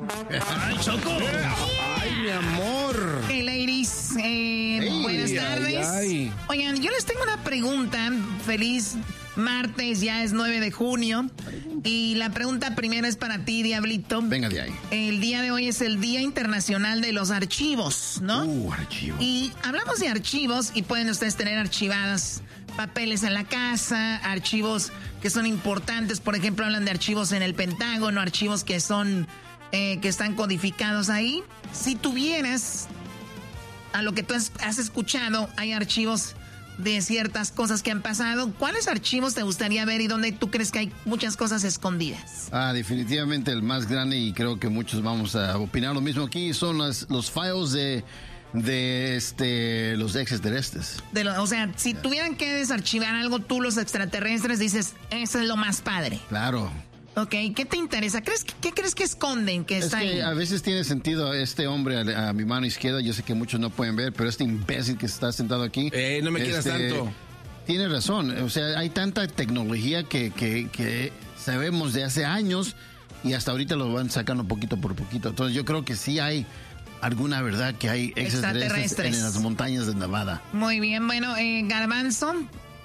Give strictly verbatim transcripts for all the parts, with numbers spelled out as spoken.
¡Ay, Choco! ¡Ay, mi amor! Hey, ladies. Eh, Hey, buenas tardes. ay, ay. Oigan, yo les tengo una pregunta. Feliz martes, ya es nueve de junio. Y la pregunta primera es para ti, Diablito. Venga de ahí. El día de hoy es el Día Internacional de los Archivos, ¿no? Uh, archivo. Y hablamos de archivos y pueden ustedes tener archivadas papeles en la casa, archivos que son importantes. Por ejemplo, hablan de archivos en el Pentágono, archivos que son, eh, que están codificados ahí. Si tuvieras, a lo que tú has, has escuchado, hay archivos de ciertas cosas que han pasado. ¿Cuáles archivos te gustaría ver y dónde tú crees que hay muchas cosas escondidas? Ah, definitivamente el más grande, y creo que muchos vamos a opinar lo mismo aquí, son las, los files de, de este, los extraterrestres. De lo, o sea, si tuvieran que desarchivar algo, tú los extraterrestres dices, eso es lo más padre. Claro. Ok, ¿qué te interesa? ¿Crees que, ¿Qué crees que esconden que Es está que ahí? a veces tiene sentido este hombre a, a mi mano izquierda. Yo sé que muchos no pueden ver, pero este imbécil que está sentado aquí. Eh, no me quieras este, tanto. Tiene razón. O sea, hay tanta tecnología que, que, que sabemos de hace años y hasta ahorita lo van sacando poquito por poquito. Entonces yo creo que sí hay alguna verdad que hay extraterrestres, Extraterrestres. en las montañas de Nevada. Muy bien, bueno, eh, Garbanzo.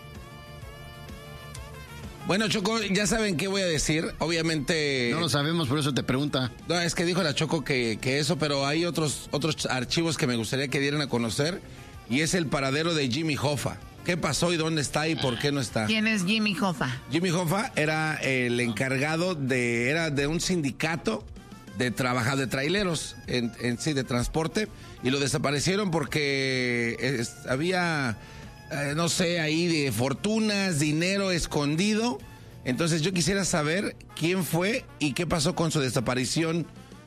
Bueno, Choco, ya saben qué voy a decir. Obviamente... No lo sabemos, por eso te pregunta. No, es que dijo la Choco que, que eso, pero hay otros, otros archivos que me gustaría que dieran a conocer. Y es el paradero de Jimmy Hoffa. ¿Qué pasó y dónde está y por qué no está? ¿Quién es Jimmy Hoffa? Jimmy Hoffa era el encargado de, era de un sindicato de trabajar de traileros, en, en sí, de transporte, y lo desaparecieron porque es, había, eh, no sé, ahí de fortunas, dinero escondido. Entonces yo quisiera saber quién fue y qué pasó con su desaparición.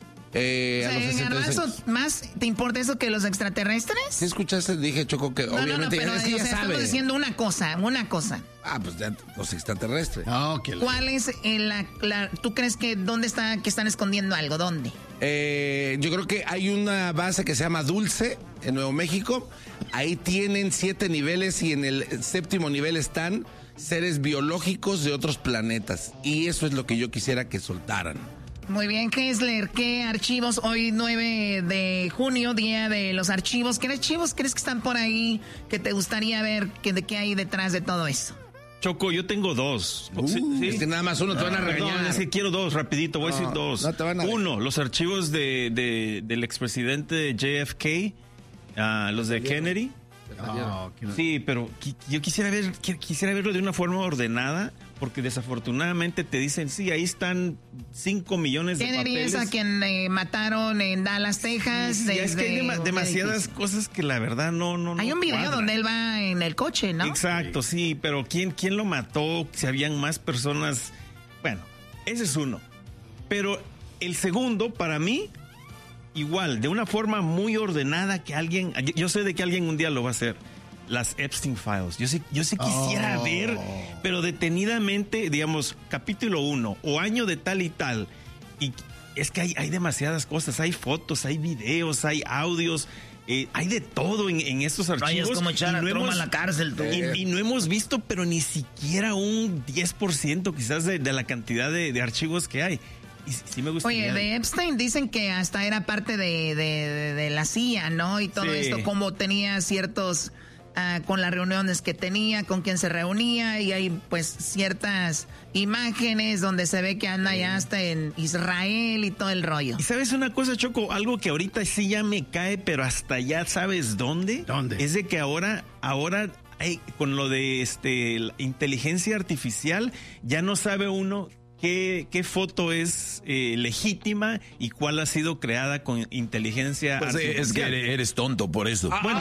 Eh, O a sea, los sesenta y seis. Garbanzo, ¿más te importa eso que los extraterrestres? ¿Sí escuchaste? Dije, Choco, que No, no, no, obviamente pero es que o ya sea, sabe. estamos diciendo una cosa, una cosa. Ah, pues ya, los extraterrestres. Oh, que la- ¿Cuál es el, la, la- tú crees que dónde está, que están escondiendo algo? ¿Dónde? Eh, yo creo que hay una base que se llama Dulce en Nuevo México. Ahí tienen siete niveles y en el séptimo nivel están seres biológicos de otros planetas. Y eso es lo que yo quisiera que soltaran. Muy bien, Kessler, ¿qué archivos? Hoy nueve de junio, día de los archivos. ¿Qué archivos crees que están por ahí que te gustaría ver que, de qué hay detrás de todo eso? Choco, yo tengo dos. Uh, Sí, sí. Es que nada más uno te van a regañar. Perdón, es que quiero dos, rapidito, voy No, a decir dos. no te van a- Uno, los archivos de, de- del expresidente J F K, ah, los de Kennedy. Oh, que la- Sí, pero qui- yo quisiera ver, qui- quisiera verlo de una forma ordenada, porque desafortunadamente te dicen, sí, ahí están cinco millones de Kennedy papeles. es a quien eh, mataron en Dallas, Texas. Sí, es que hay desde dema- un demasiadas edificio. cosas que la verdad no, no, Hay no un video cuadran. donde él va en el coche, ¿no? Exacto, sí, pero ¿quién, quién lo mató? Si habían más personas. Bueno, ese es uno. Pero el segundo, para mí, igual, de una forma muy ordenada que alguien. Yo, yo sé de que alguien un día lo va a hacer. Las Epstein Files. Yo sí, yo sí quisiera Oh. ver, pero detenidamente, digamos, capítulo uno o año de tal y tal. Y es que hay, hay demasiadas cosas. Hay fotos, hay videos, hay audios. eh, hay de todo en, en estos archivos. es como echar y a no Trump hemos- a la cárcel, tú. Y, y no hemos visto, pero ni siquiera un diez por ciento quizás de, de la cantidad de, de archivos que hay. Y sí, sí me gustaría. Oye, de Epstein dicen que hasta era parte de, de, de- de la C I A, ¿no? Y todo Sí. esto, como tenía ciertos, ah, con las reuniones que tenía, con quien se reunía, y hay pues ciertas imágenes donde se ve que anda ya hasta en Israel y todo el rollo. Y sabes una cosa, Choco, algo que ahorita sí ya me cae, pero hasta ya sabes dónde. ¿Dónde? Es de que ahora, ahora hay, con lo de este la inteligencia artificial, ya no sabe uno qué, qué foto es eh, legítima y cuál ha sido creada con inteligencia Pues eh, artificial. es que eres, eres tonto por eso. Bueno,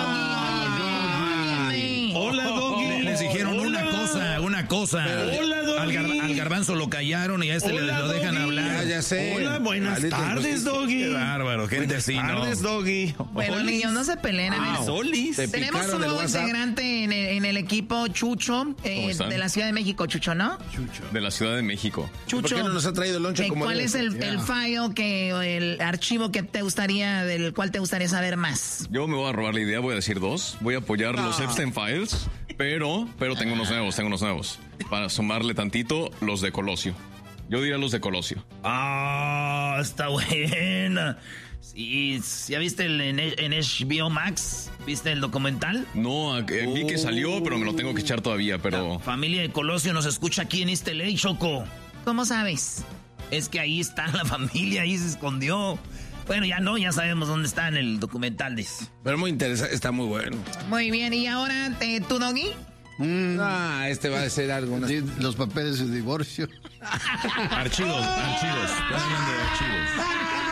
Óyeme. hola, Doggy. Les dijeron Hola. una cosa, una cosa. Hola, Doggy. Al, gar- al garbanzo lo callaron y a este le Hola, lo dejan Doggy. hablar. Ya, ya sé. Hola, buenas Maldita tardes, injusticia. Doggy. Qué bárbaro, gente Buenas así, ¿no? tardes, Doggy. Bueno, Olis. niños, no se peleen. a ver. Ah, Olis. Te Tenemos picaron un el nuevo WhatsApp. integrante en el, en el equipo, Chucho, eh, ¿Cómo están? de la Ciudad de México, Chucho, ¿no? De la Ciudad de México. Chucho, ¿Por qué no nos ha traído el lonche eh, como ¿cuál debe es el, ser? el file, que, el archivo que te gustaría, del cual te gustaría saber más? Yo me voy a robar la idea, voy a decir dos. Voy a apoyar los Epstein Files, pero, pero tengo unos nuevos, tengo unos nuevos. Para sumarle tantito, los de Colosio. Yo diría los de Colosio. Ah, está buena. Sí, ¿ya viste el, en, en H B O Max? ¿Viste el documental? No, eh, vi que salió, pero me lo tengo que echar todavía, pero... La familia de Colosio nos escucha aquí en East L A, Choco. ¿Cómo sabes? Es que ahí está la familia, ahí se escondió. Bueno, ya no, ya sabemos dónde está en el documental. Dice. Pero muy interesante, está muy bueno. Muy bien, ¿y ahora eh, tu Doggy? Mm, Ah, este va a ser algo. sí, los papeles de divorcio. Archivos, archivos. Están hablando de archivos.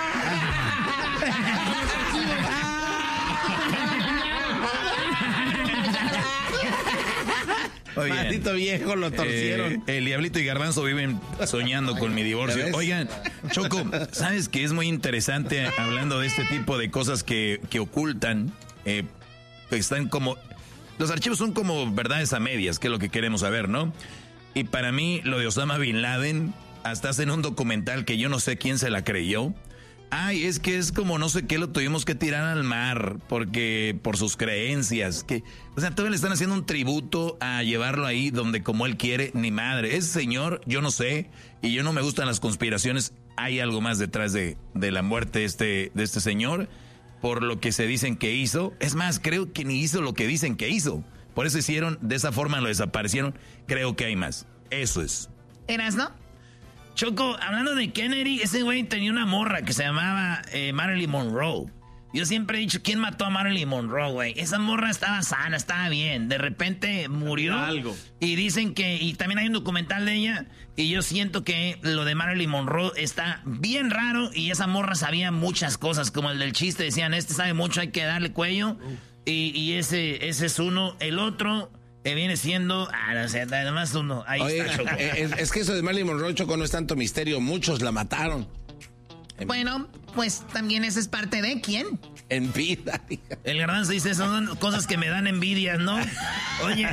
Oigan, Maldito viejo, lo torcieron. eh, el Diablito y Garbanzo viven soñando con mi divorcio. ¿Ya ves? Oigan, Choco, ¿sabes que es muy interesante hablando de este tipo de cosas que, que ocultan? Eh, que están como... Los archivos son como verdades a medias, que es lo que queremos saber, ¿no? Y para mí, lo de Osama Bin Laden, hasta hacen un documental que yo no sé quién se la creyó. Ay, es que es como no sé qué, lo tuvimos que tirar al mar porque por sus creencias. Que, o sea, todavía le están haciendo un tributo a llevarlo ahí donde como él quiere, ni madre. Ese señor, yo no sé, y yo no me gustan las conspiraciones. Hay algo más detrás de, de la muerte de este, de este señor, por lo que se dicen que hizo. Es más, creo que ni hizo lo que dicen que hizo. Por eso hicieron, de esa forma lo desaparecieron. Creo que hay más. Eso es. ¿Eras, no? Choco, hablando de Kennedy, ese güey tenía una morra que se llamaba eh, Marilyn Monroe. Yo siempre he dicho, ¿quién mató a Marilyn Monroe, güey? Esa morra estaba sana, estaba bien. De repente murió. Algo. Y dicen que, y también hay un documental de ella, y yo siento que lo de Marilyn Monroe está bien raro, y esa morra sabía muchas cosas, como el del chiste, decían, este sabe mucho, hay que darle cuello. Y, y ese, ese es uno. El otro... que viene siendo, ah, no sé, nada más uno. Ahí Oye, está, Choco. es, es que eso de Marilyn Monroe, Choco, no es tanto misterio. Muchos la mataron. En, Bueno, pues también esa es parte de quién. en vida. hija. El Garbanzo dice, esas son cosas que me dan envidia, ¿no? Oye,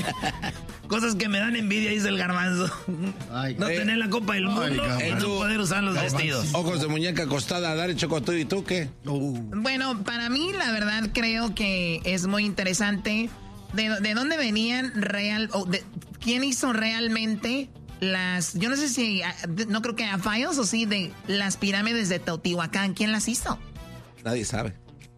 cosas que me dan envidia, dice el Garbanzo. Ay, No eh, tener la Copa del Mundo, ay, no tú- poder usar los vestidos. Ojos de muñeca acostada, dale, Choco, tú y tú, ¿qué? uh, Bueno, para mí, la verdad, creo que es muy interesante de, de dónde venían real, o de, quién hizo realmente las, yo no sé si, no creo que a Files o sí, de las pirámides de Teotihuacán, ¿quién las hizo? Nadie sabe.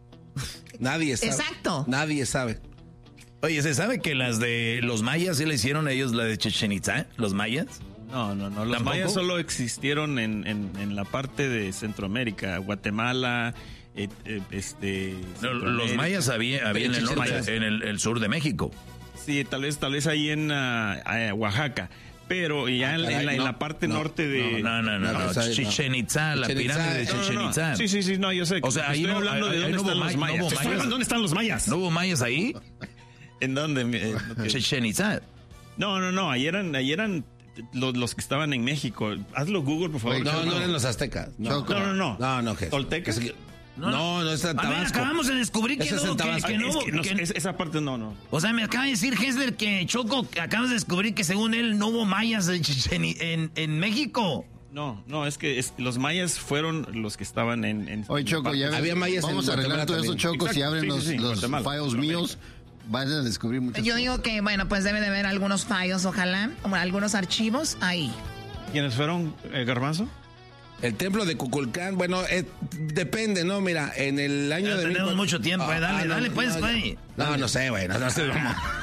Nadie sabe. Exacto. Nadie sabe. Oye, ¿se sabe que las de los mayas sí le hicieron ellos la de Chichén Itzá? ¿Los mayas? No, no, no. Los ¿Tampoco? mayas solo existieron en, en, en la parte de Centroamérica, Guatemala, eh, eh, este. No, los Centroamérica. mayas había, había en, el, Chichén norte, Itzá. en el, el sur de México. Sí, tal vez, tal vez ahí en ah, ah, Oaxaca. Pero ya Ah, en, caray, en la, en no, la parte no, norte de. No, no, no. No, no. o sea, no. Chichén Itzá, la Chichén Itzá, pirámide de no, No, no, Chichén no. Itzá. Sí, sí, sí, no, yo sé. O sea, ahí Estoy no- hablando ahí- de ahí dónde no hubo están los may- no mayas. hubo Estoy mayas. hablando de ¿Dónde están los mayas? ¿No hubo mayas ahí? ¿En dónde? Eh, ok. Chichén Itzá. No, no, no. Ahí eran, ahí eran los, los que estaban en México. Hazlo Google, por favor. Oye, No, Choco. no eran los aztecas. No, Choco. No, no, no. no, no, Jesús. ¿Toltecas? Es que- No, no, no es en A ver, Tabasco. acabamos de descubrir que Ese es no, en que, Tabasco. que Ah, no, es que no, que- es- esa parte no, no. O sea, me acaba de decir Hessler que Choco, acabas de descubrir que según él no hubo mayas en, Chichén- en, en México. No, no, es que es- los mayas fueron los que estaban en... en Oye, Choco, ya ves, Había mayas vamos en a arreglar Guatemala todo eso, también. Choco. Si Exacto, abren sí, los, sí, sí, los Guatemala, files Guatemala. míos, van a descubrir muchas Yo cosas. digo que, bueno, pues debe de haber algunos fallos, ojalá, como algunos archivos ahí. ¿Quiénes fueron, eh, Garbanzo? El templo de Cuculcán, bueno, eh, depende, ¿no? Mira, en el año Ya de... tenemos mil- mucho tiempo, eh, dale, no, dale, no, pues, no, güey. No, no sé, güey, no, no sé.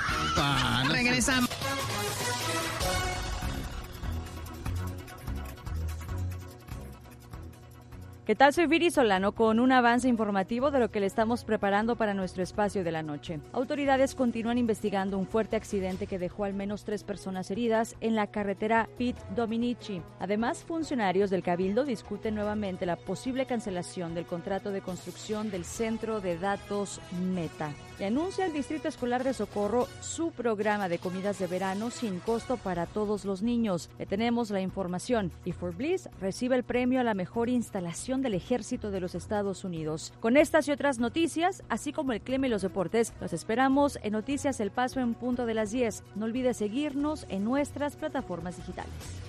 Ah, no sé. Regresamos. ¿Qué tal? Soy Viri Solano con un avance informativo de lo que le estamos preparando para nuestro espacio de la noche. Autoridades continúan investigando un fuerte accidente que dejó al menos tres personas heridas en la carretera Pitt Dominici. Además, funcionarios del Cabildo discuten nuevamente la posible cancelación del contrato de construcción del centro de datos Meta. Y anuncia el Distrito Escolar de Socorro su programa de comidas de verano sin costo para todos los niños. Le tenemos la información. Y For Bliss recibe el premio a la mejor instalación del Ejército de los Estados Unidos. Con estas y otras noticias, así como el clima y los deportes, los esperamos en Noticias El Paso en punto de las diez. No olvides seguirnos en nuestras plataformas digitales.